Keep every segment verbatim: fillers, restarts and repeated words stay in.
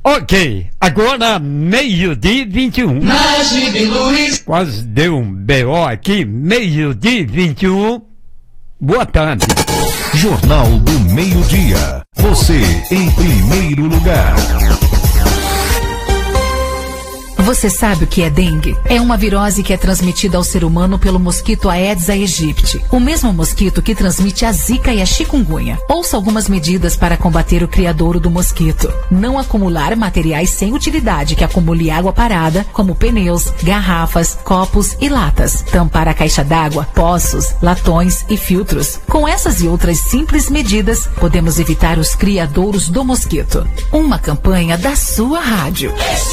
Ok, agora meio-dia e vinte e um. Quase deu um B O aqui, meio-dia e vinte e um. Boa tarde. Jornal do Meio-Dia. Você em primeiro lugar. Você sabe o que é dengue? É uma virose que é transmitida ao ser humano pelo mosquito Aedes aegypti, o mesmo mosquito que transmite a zika e a chikungunya. Ouça algumas medidas para combater o criadouro do mosquito. Não acumular materiais sem utilidade que acumule água parada, como pneus, garrafas, copos e latas. Tampar a caixa d'água, poços, latões e filtros. Com essas e outras simples medidas, podemos evitar os criadouros do mosquito. Uma campanha da sua rádio.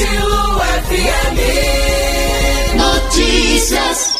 Notícias.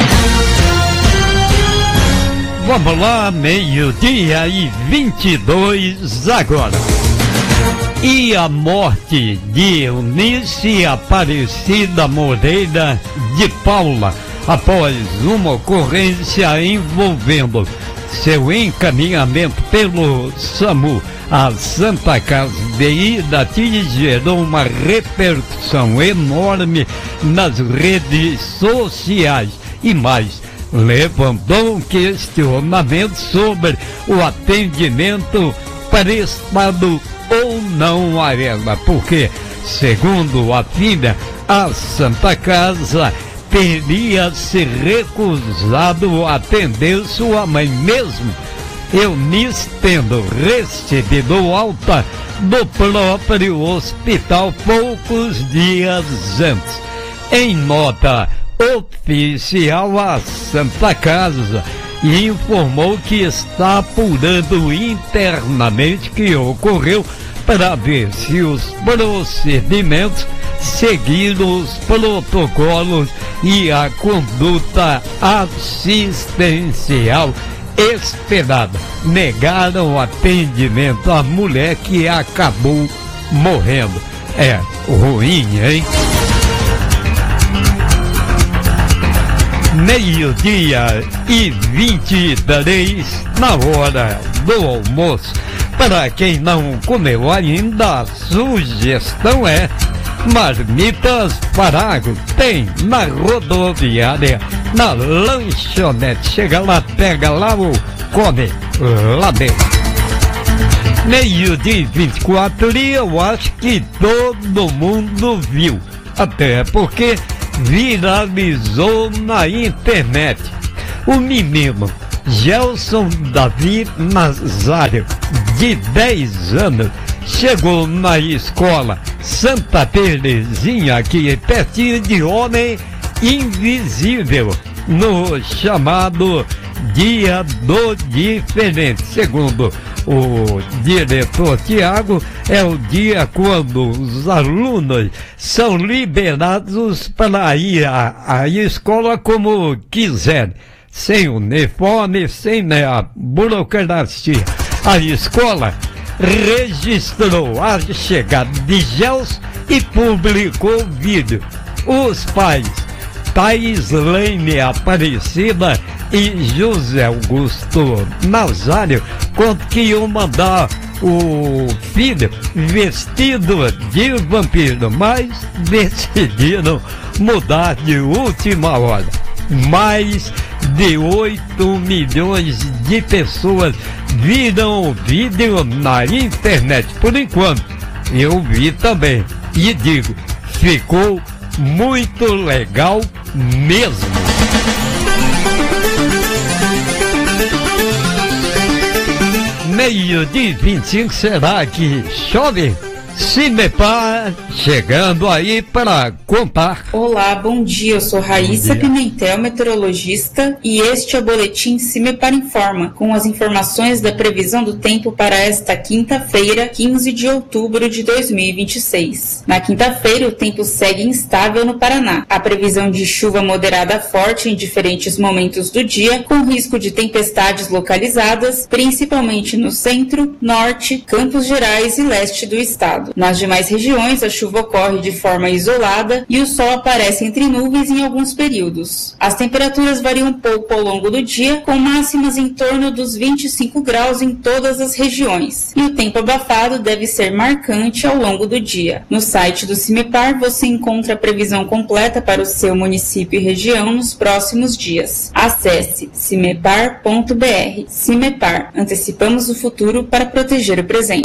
Vamos lá, meio-dia e vinte e dois agora. E a morte de Eunice Aparecida Moreira de Paula após uma ocorrência envolvendo seu encaminhamento pelo SAMU a Santa Casa de Irati gerou uma repercussão enorme nas redes sociais e mais, levantou um questionamento sobre o atendimento prestado ou não a ela, porque, segundo a filha, a Santa Casa teria se recusado a atender sua mãe, mesmo Eunice tendo recebido alta do próprio hospital poucos dias antes. Em nota oficial, a Santa Casa informou que está apurando internamente o que ocorreu para ver se os procedimentos seguiram os protocolos e a conduta assistencial esperada. Negaram atendimento à mulher que acabou morrendo. É ruim, hein? Meio-dia e vinte e três, na hora do almoço. Para quem não comeu ainda, a sugestão é marmitas Farago. Tem na rodoviária, na lanchonete. Chega lá, pega lá ou come lá dentro. Meio-dia e vinte e quatro, e eu acho que todo mundo viu. Até porque viralizou na internet. O menino Gelson Davi Nazário, de dez anos, chegou na escola Santa Terezinha, aqui pertinho de Homem Invisível, no chamado Dia do Diferente. Segundo o diretor Tiago, é o dia quando os alunos são liberados para ir à, à escola como quiserem, sem uniforme, sem, né, a burocracia. A escola registrou a chegada de Gelson e publicou vídeo. Os pais Thaislane Aparecida e José Augusto Nazário contam que iam mandar o filho vestido de vampiro, mas decidiram mudar de última hora. Mais de oito milhões de pessoas viram o vídeo na internet. Por enquanto, eu vi também e digo, ficou muito legal mesmo. Meio-dia e vinte e cinco, será que chove? Cimepar chegando aí para contar. Olá, bom dia, eu sou Raíssa Pimentel, meteorologista, e este é o boletim Cimepar Informa, com as informações da previsão do tempo para esta quinta-feira, quinze de outubro de dois mil e vinte e seis. Na quinta-feira, o tempo segue instável no Paraná. A previsão de chuva moderada a forte em diferentes momentos do dia, com risco de tempestades localizadas, principalmente no centro, norte, Campos Gerais e leste do estado. abafado. Nas demais regiões, a chuva ocorre de forma isolada e o sol aparece entre nuvens em alguns períodos. As temperaturas variam um pouco ao longo do dia, com máximas em torno dos vinte e cinco graus em todas as regiões. E o tempo abafado deve ser marcante ao longo do dia. No site do CIMEPAR você encontra a previsão completa para o seu município e região nos próximos dias. Acesse cimepar ponto br. CIMEPAR. Antecipamos o futuro para proteger o presente.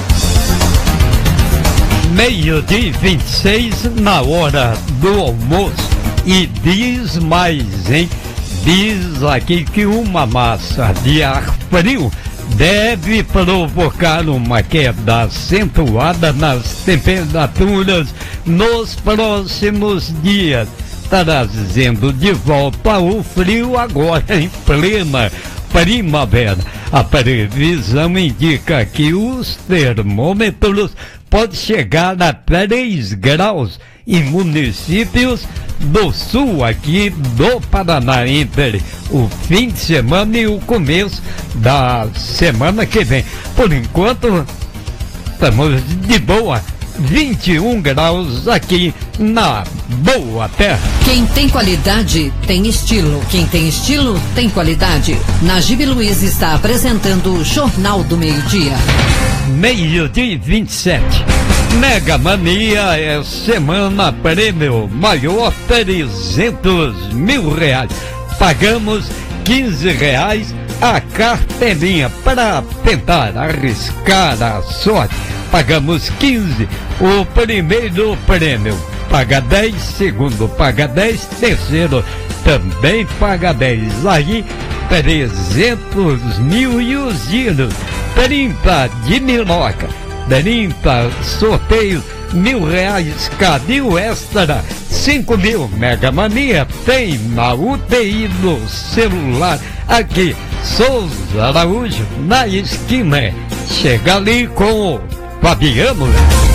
Meio-dia e vinte e seis na hora do almoço. E diz mais, hein? Diz aqui que uma massa de ar frio deve provocar uma queda acentuada nas temperaturas nos próximos dias, trazendo de volta o frio agora em plena primavera. A previsão indica que os termômetros podem chegar a três graus em municípios do sul aqui do Paraná, entre o fim de semana e o começo da semana que vem. Por enquanto, estamos de boa. vinte e um graus aqui na Boa Terra. Quem tem qualidade tem estilo. Quem tem estilo tem qualidade. Najib Luiz está apresentando o Jornal do Meio-Dia. Meio-dia e vinte e sete. Mega Mania é semana prêmio maior trezentos mil reais. Pagamos quinze reais a cartelinha para tentar arriscar a sorte. Pagamos quinze, o primeiro prêmio paga dez, segundo paga dez, terceiro também paga dez. Aí trezentos mil e os giros, trinta de minhoca, trinta sorteios, mil reais Cadil Extra, cinco mil. Mega Mania tem na U T I do celular aqui, Souza Araújo, na esquina. Chega ali com o Fabiano.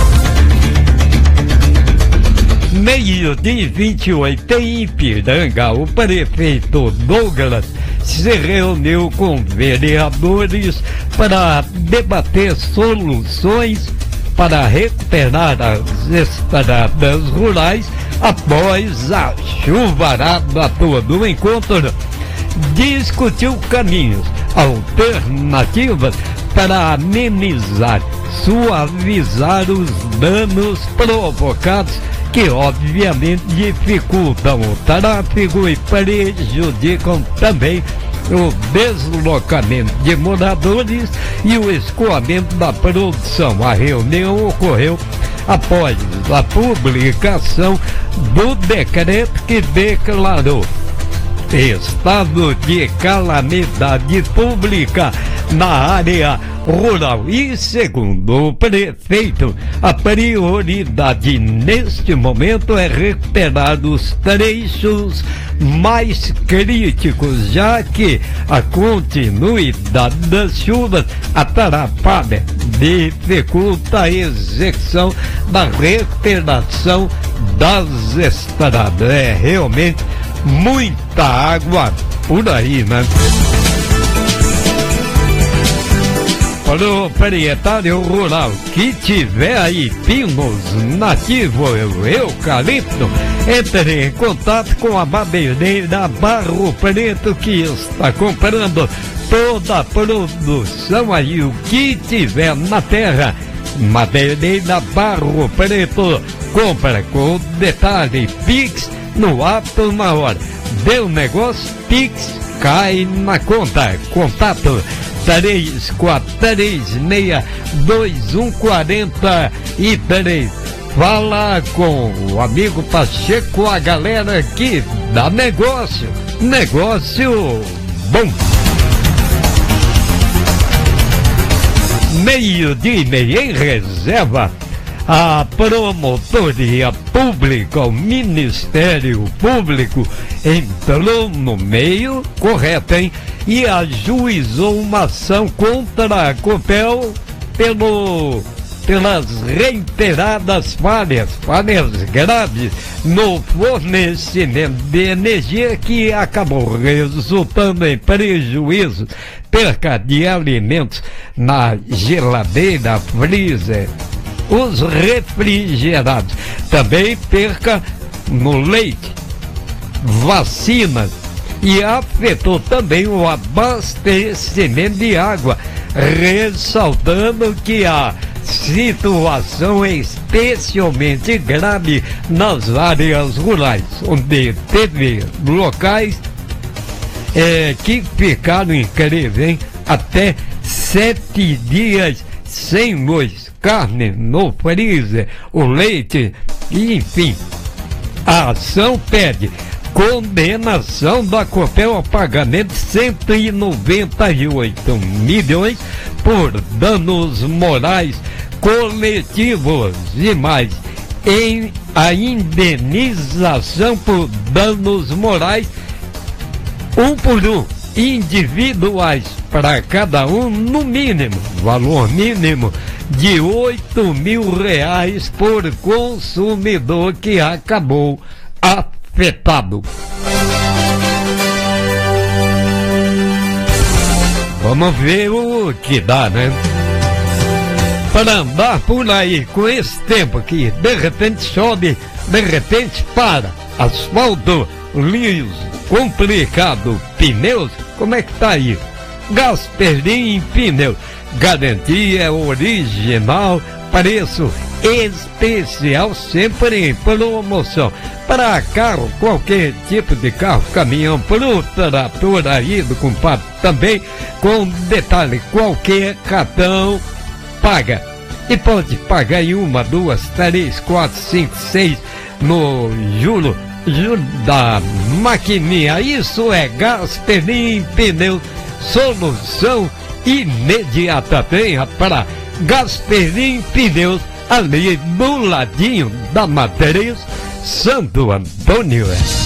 Meio-dia e vinte e oito em Ipiranga, o prefeito Douglas se reuniu com vereadores para debater soluções para recuperar as estradas rurais após a chuvarada toda. O encontro discutiu caminhos, alternativas para amenizar, suavizar os danos provocados, que obviamente dificultam o tráfego e prejudicam também o deslocamento de moradores e o escoamento da produção. A reunião ocorreu após a publicação do decreto que declarou estado de calamidade pública na área rural. E segundo o prefeito, a prioridade neste momento é recuperar os trechos mais críticos, já que a continuidade das chuvas atrapalha, dificulta a execução da recuperação das estradas. É realmente muita água por aí, né? Para o proprietário rural que tiver aí pinos nativos, eucalipto, entre em contato com a madeireira Barro Preto, que está comprando toda a produção aí, o que tiver na terra. Madeireira Barro Preto, compra com detalhe, Pix no ato, na hora. Deu negócio, Pix cai na conta. Contato três quatro três seis dois um quatro três. Fala com o amigo Pacheco, a galera que dá negócio, negócio bom. Meio-dia e meia em reserva. A Promotoria Pública, o Ministério Público, entrou no meio, correto, hein? E ajuizou uma ação contra a Copel pelo, pelas reiteradas falhas, falhas graves no fornecimento de energia, que acabou resultando em prejuízo, perca de alimentos na geladeira, freezer, os refrigerados. Também perca no leite, vacinas, e afetou também o abastecimento de água, ressaltando que a situação é especialmente grave nas áreas rurais, onde teve locais é, que ficaram incríveis, hein? Até sete dias sem luz, carne no freezer, o leite, enfim. A ação pede condenação da Copel ao pagamento de cento e noventa e oito milhões por danos morais coletivos e mais em a indenização por danos morais um por um, individuais para cada um, no mínimo, valor mínimo de oito mil reais por consumidor que acabou afetado. Vamos ver o que dá, né? Para andar por aí com esse tempo que de repente sobe, de repente para, asfalto liso, complicado, pneus, como é que tá aí? Gasperim Pneu, garantia original, preço especial, sempre em promoção. Para carro, qualquer tipo de carro, caminhão, pro trator aí do compadre também, com detalhe, qualquer cartão paga. E pode pagar em uma, duas, três, quatro, cinco, seis no juro, juro da maquininha. Isso é Gasperim Pneu, solução imediata. Venha para Gasperim Pneus, ali do ladinho da Matriz, Santo Antônio.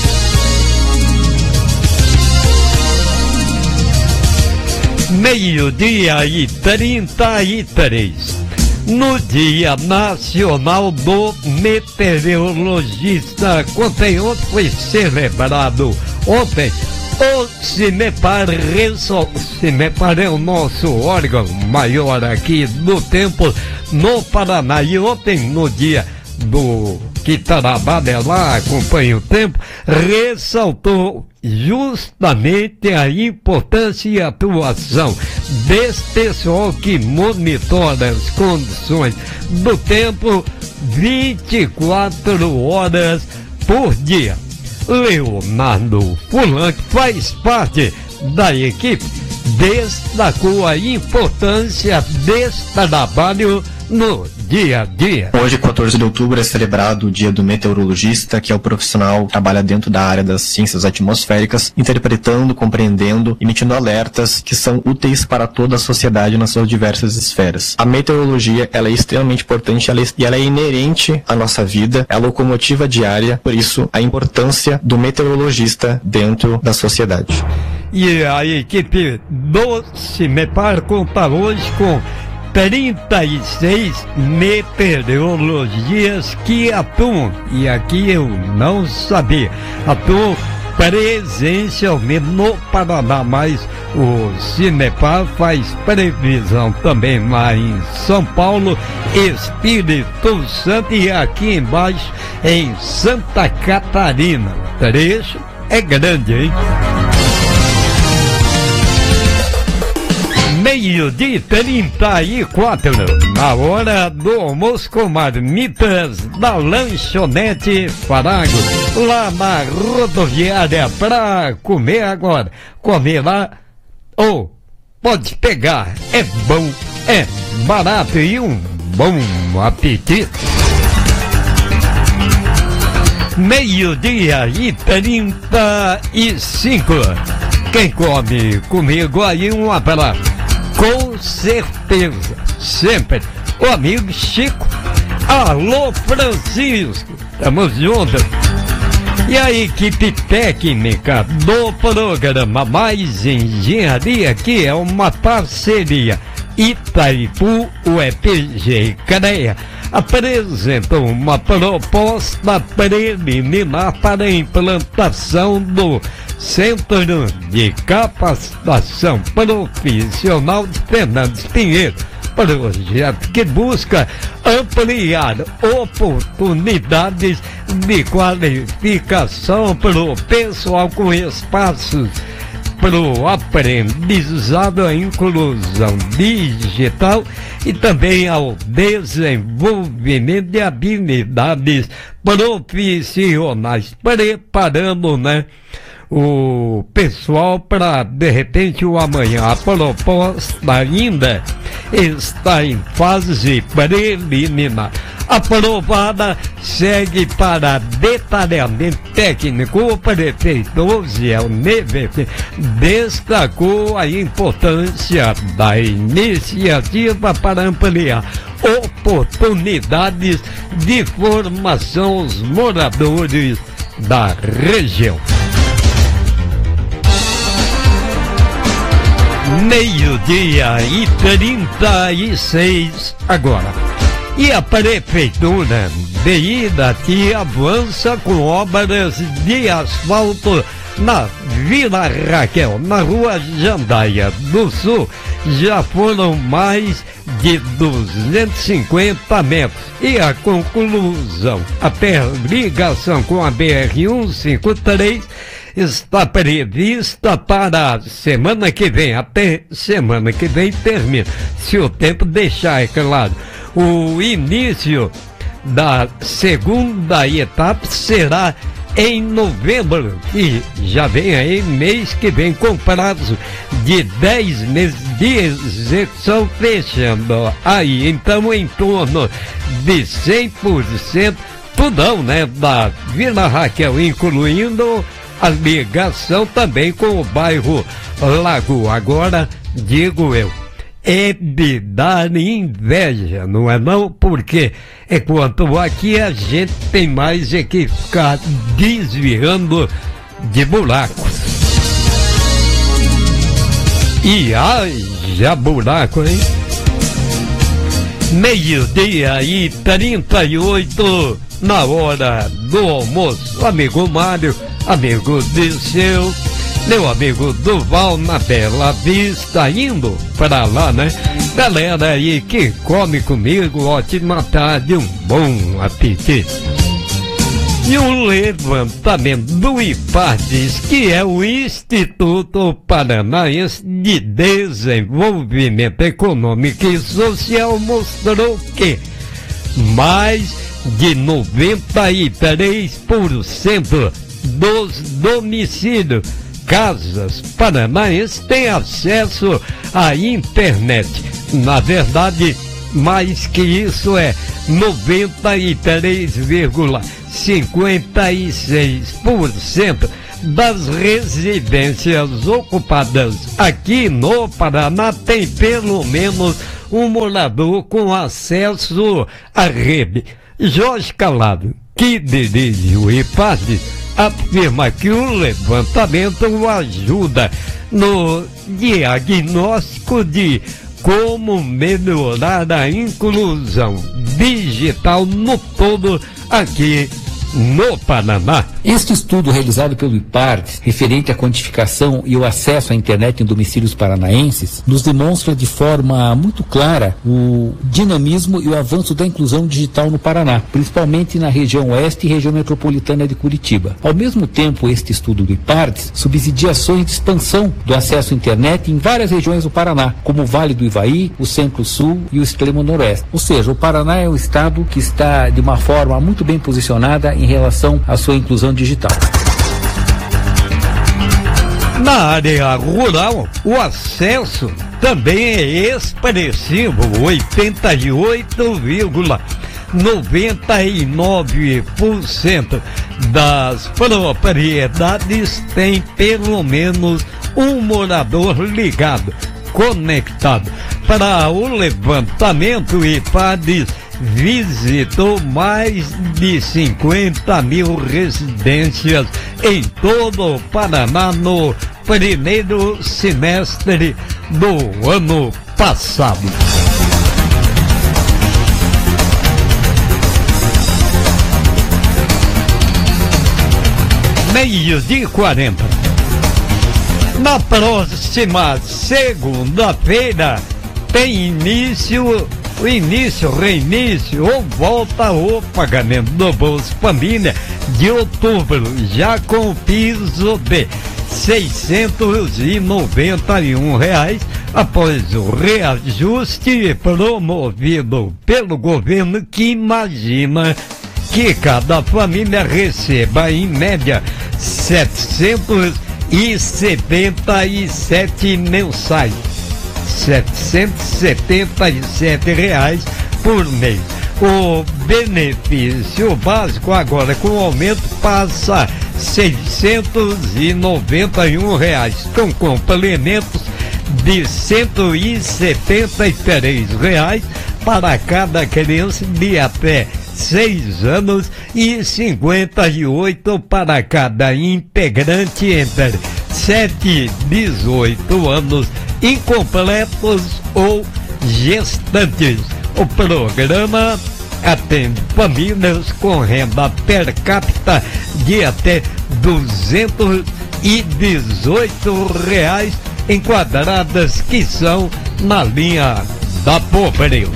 Meio-dia e trinta e três. No Dia Nacional do Meteorologista, ontem, ontem foi celebrado ontem o CIMEPAR. O CIMEPAR é o nosso órgão maior aqui do tempo no Paraná, e ontem, no dia do que trabalha lá, acompanha o tempo, ressaltou justamente a importância e atuação desse pessoal que monitora as condições do tempo vinte e quatro horas por dia. Leonardo Fulan, que faz parte da equipe, destacou a importância desse trabalho no dia a dia. Hoje, quatorze de outubro, é celebrado o Dia do Meteorologista, que é o profissional que trabalha dentro da área das ciências atmosféricas, interpretando, compreendendo, emitindo alertas que são úteis para toda a sociedade nas suas diversas esferas. A meteorologia, ela é extremamente importante, ela é, e ela é inerente à nossa vida, é a locomotiva diária, por isso a importância do meteorologista dentro da sociedade. E a equipe do CIMEPAR conta hoje com trinta e seis meteorologias que atuam, e aqui eu não sabia, atuam presencialmente no Paraná, mas o CIMEPAR faz previsão também lá em São Paulo, Espírito Santo e aqui embaixo em Santa Catarina. O trecho é grande, hein? Meio-dia trinta e quatro, na hora do almoço com marmitas da lanchonete Farago, lá na rodoviária, pra comer agora. Comer lá, ou oh, pode pegar, é bom, é barato e um bom apetite. Meio-dia e trinta e cinco. Quem come comigo aí, um abraço. Com certeza, sempre, o amigo Chico. Alô, Francisco, estamos juntos. E a equipe técnica do programa Mais Engenharia, que é uma parceria Itaipu, U E P G e CREA, apresentam uma proposta preliminar para a implantação do Centro de Capacitação Profissional de Fernandes Pinheiro, projeto que busca ampliar oportunidades de qualificação para o pessoal com espaços para o aprendizado, a inclusão digital e também ao desenvolvimento de habilidades profissionais, preparando, né, o pessoal para, de repente, o amanhã. A proposta ainda está em fase preliminar. Aprovada, segue para detalhamento técnico. O prefeito Osiel Neves destacou a importância da iniciativa para ampliar oportunidades de formação aos moradores da região. Meio-dia e trinta e seis agora. E a Prefeitura de Irati avança com obras de asfalto na Vila Raquel, na Rua Jandaia do Sul. Já foram mais de duzentos e cinquenta metros. E a conclusão, até a ligação com a B R cento e cinquenta e três, está prevista para a semana que vem. Até semana que vem termina, se o tempo deixar, é claro. O início da segunda etapa será em novembro, e já vem aí mês que vem, com prazo de dez meses de execução, fechando aí então em torno de cem por cento tudão, né, da Vila Raquel, incluindo a ligação também com o bairro Lagoa. Agora, digo eu, é de dar inveja, não é não? Porque é quanto aqui a gente tem mais é que ficar desviando de buracos. E haja buraco, hein? Meio-dia e trinta e oito, na hora do almoço. Amigo Mário, amigo Disseu, meu amigo Duval, na Bela Vista, indo para lá, né? Galera aí que come comigo, ótima tarde, um bom apetite. E um levantamento do IPARDES, que é o Instituto Paranaense de Desenvolvimento Econômico e Social, mostrou que mais de noventa e três por cento dos domicílios, casas paranaenses têm acesso à internet. Na verdade, mais que isso, é noventa e três vírgula cinquenta e seis por cento das residências ocupadas aqui no Paraná tem pelo menos um morador com acesso à rede. Jorge Calado, que dirige o IPARDES, afirma que o levantamento ajuda no diagnóstico de como melhorar a inclusão digital no todo aqui no Paraná. Este estudo realizado pelo IPARDES, referente à quantificação e o acesso à internet em domicílios paranaenses, nos demonstra de forma muito clara o dinamismo e o avanço da inclusão digital no Paraná, principalmente na região oeste e região metropolitana de Curitiba. Ao mesmo tempo, este estudo do IPARDES subsidia ações de expansão do acesso à internet em várias regiões do Paraná, como o Vale do Ivaí, o Centro-Sul e o Extremo Noroeste. Ou seja, o Paraná é um estado que está de uma forma muito bem posicionada em relação à sua inclusão digital. Na área rural, o acesso também é expressivo, oitenta e oito vírgula noventa e nove por cento das propriedades têm pelo menos um morador ligado, conectado. Para o levantamento, o IPARDES visitou mais de cinquenta mil residências em todo o Paraná no primeiro semestre do ano passado. Meio-dia e quarenta. Na próxima segunda-feira, tem início, o início, reinício ou volta ao pagamento do Bolsa Família de outubro, já com o piso de seiscentos e noventa e um reais, após o reajuste promovido pelo governo, que imagina que cada família receba em média setecentos e setenta e sete mensais, setecentos e setenta e sete reais por mês. O benefício básico agora, com o aumento, passa seiscentos e noventa e um reais, com complementos de cento e setenta e três reais para cada criança de até seis anos e cinquenta e oito para cada integrante entre sete e dezoito anos, incompletos ou gestantes. O programa atende famílias com renda per capita de até duzentos e dezoito reais, enquadradas que são na linha da pobreza.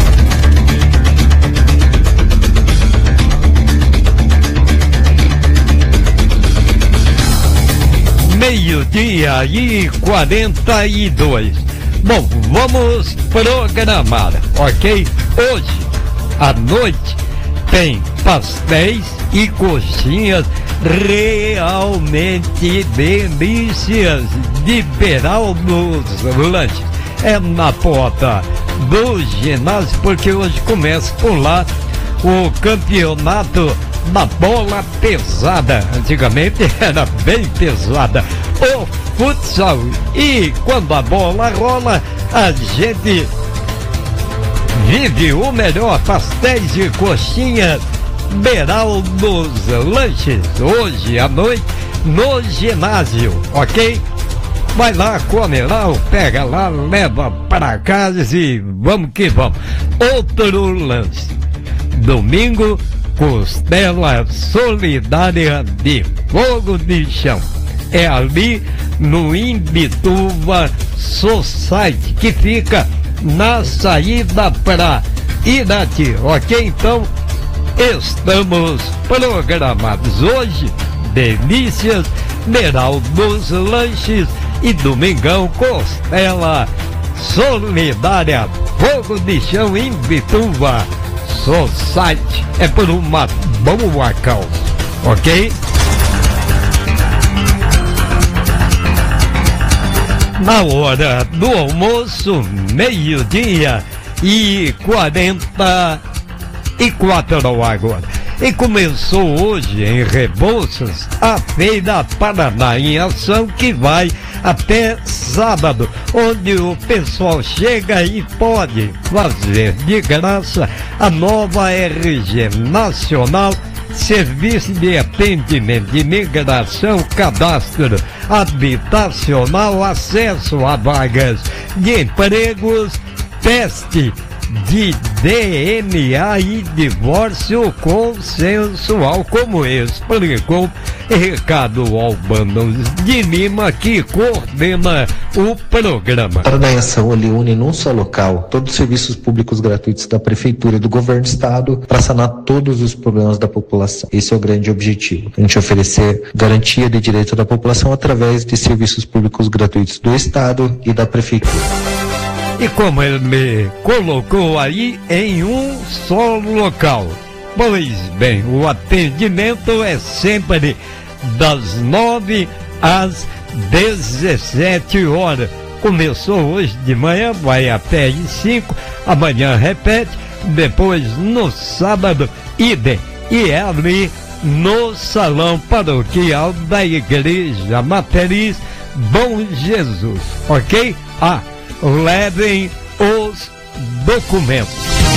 Meio-dia e quarenta e dois. Bom, vamos programar, ok? Hoje, à noite, tem pastéis e coxinhas realmente delícias de Beraldos Lanches. É na porta do ginásio, porque hoje começa por lá o campeonato da bola pesada. Antigamente era bem pesada, o futsal. E quando a bola rola, a gente vive o melhor. Pastéis e coxinhas Beraldos Lanches, hoje à noite no ginásio, ok? Vai lá, come lá, pega lá, leva para casa e vamos que vamos. Outro lance, domingo, costela solidária de fogo de chão. É ali no Imbituva Society, que fica na saída para Irati, ok? Então, estamos programados hoje. Delícias, Beraldos Lanches e domingão, costela solidária fogo de chão em Imbituva Society. É por uma boa causa, ok? Na hora do almoço, meio-dia e quarenta e quatro agora. E começou hoje em Rebouças a Feira Paraná em Ação, que vai até sábado, onde o pessoal chega e pode fazer de graça a nova R G Nacional, Serviço de Atendimento de Imigração, Cadastro Habitacional, acesso a vagas de empregos, teste de D N A e divórcio consensual, como explicou Ricardo Albano de Lima, que coordena o programa. A Paranaenção ele une num só local todos os serviços públicos gratuitos da Prefeitura e do Governo do Estado para sanar todos os problemas da população. Esse é o grande objetivo. A gente oferecer garantia de direito da população através de serviços públicos gratuitos do Estado e da Prefeitura. E como ele me colocou aí, em um só local. Pois bem, o atendimento é sempre das nove às dezessete horas. Começou hoje de manhã, vai até às cinco, amanhã repete, depois no sábado, idem. E é ali no salão paroquial da Igreja Matriz Bom Jesus, ok? Ah, levem os documentos.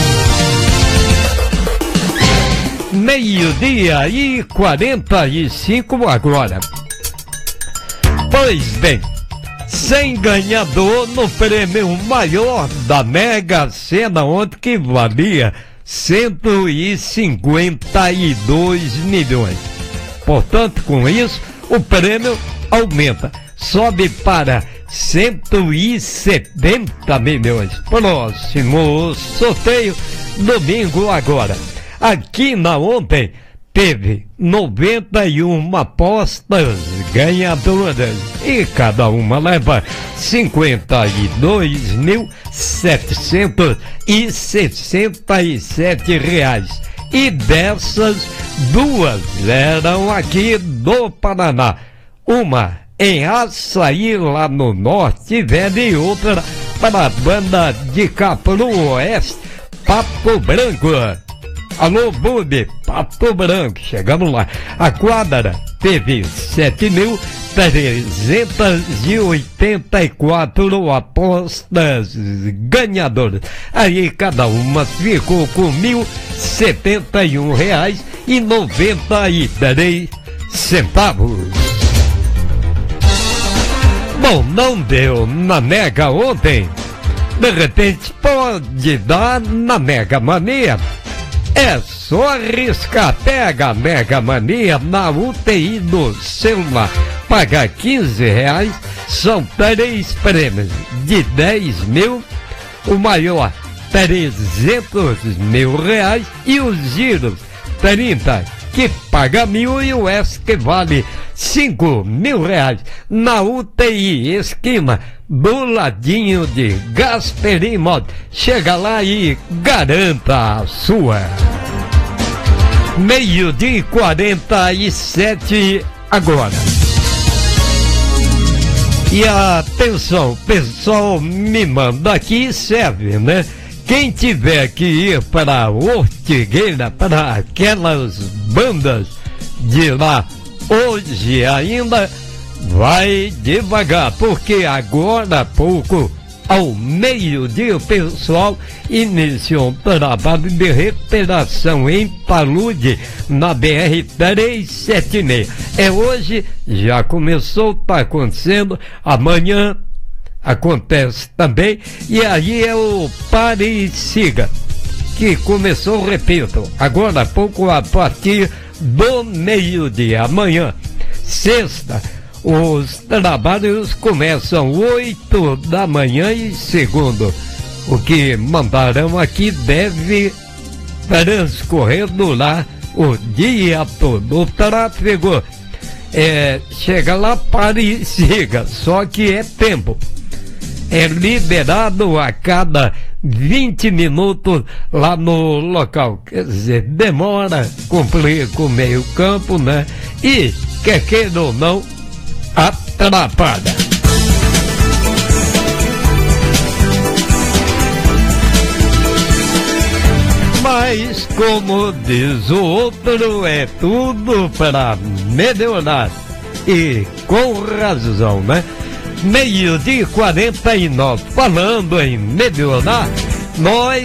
Meio-dia e quarenta e cinco agora. Pois bem, sem ganhador no prêmio maior da Mega Sena ontem, que valia cento e cinquenta e dois milhões. Portanto, com isso, o prêmio aumenta, sobe para cento e setenta milhões. Próximo sorteio, domingo agora. Aqui na ontem teve noventa e uma apostas ganhadoras e cada uma leva cinquenta e dois mil setecentos e sessenta e sete reais. E dessas, duas eram aqui do Paraná. Uma em Açaí, lá no Norte Velho, e outra para a banda de Capuru Oeste, Pato Branco. Alô, Bubi, Pato Branco, chegamos lá. A quadra teve sete mil trezentos e oitenta e quatro apostas ganhadoras. Aí cada uma ficou com mil setenta e um reais e noventa e três centavos. Bom, não deu na Mega ontem. De repente pode dar na Mega Mania. É só arriscar. Pega a Mega Mania na U T I do celular. Paga quinze reais, são três prêmios de dez mil, o maior trezentos mil reais e os giros trinta, que paga mil, e o S que vale cinco mil reais. Na U T I, esquina do ladinho de Gasperim Mod. Chega lá e garanta a sua. Meio-dia e quarenta e sete agora. E atenção, pessoal, me manda aqui, serve, né? Quem tiver que ir para a Ortigueira, para aquelas bandas de lá, hoje ainda, vai devagar, porque agora há pouco, ao meio-dia, o pessoal iniciou um trabalho de recuperação em Palude, na B R trezentos e setenta e seis. É hoje, já começou, está acontecendo, amanhã acontece também, e aí é o Pare e Siga, que começou, repito, agora há pouco, a partir do meio-dia. Amanhã, sexta, os trabalhos começam oito da manhã e, segundo o que mandaram aqui, deve transcorrer lá o dia todo. O tráfego é, chega lá, Pare e Siga, só que é tempo. É liberado a cada vinte minutos lá no local. Quer dizer, demora, complica o meio campo, né? E, quer queira ou não, atrapalha. Mas, como diz o outro, é tudo para melhorar. E com razão, né? Meio-dia e quarenta e nove. Falando em melhorar, nós